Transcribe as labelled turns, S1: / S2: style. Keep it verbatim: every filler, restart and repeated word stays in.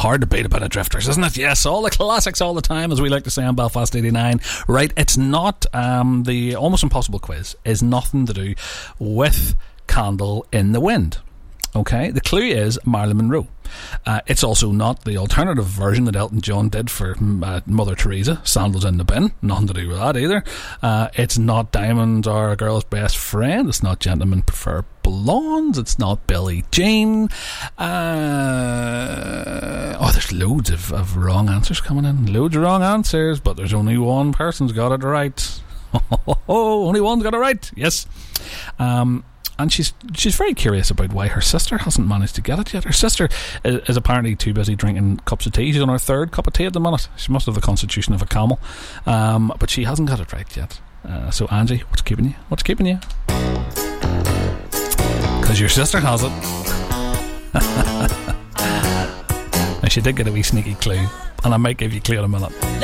S1: hard to beat a bit of Drifters, isn't it? Yes, all the classics all the time, as we like to say on Belfast eighty-nine. Right, it's not, um, the Almost Impossible quiz is nothing to do with Candle in the Wind. Okay, the clue is Marilyn Monroe. Uh, it's also not the alternative version that Elton John did for uh, Mother Teresa, Sandals in the Bin. Nothing to do with that either. Uh, it's not Diamonds Are a Girl's Best Friend. It's not Gentlemen Prefer Blondes. It's not Billie Jean. Uh, oh, there's loads of, of wrong answers coming in. Loads of wrong answers, but there's only one person's got it right. Oh, only one's got it right. Yes. Um... And she's she's very curious about why her sister hasn't managed to get it yet. Her sister is, is apparently too busy drinking cups of tea. She's on her third cup of tea at the minute. She must have the constitution of a camel. Um, but she hasn't got it right yet. Uh, so Angie, what's keeping you? What's keeping you? Because your sister has it. And she did get a wee sneaky clue. And I might give you a clue in a minute.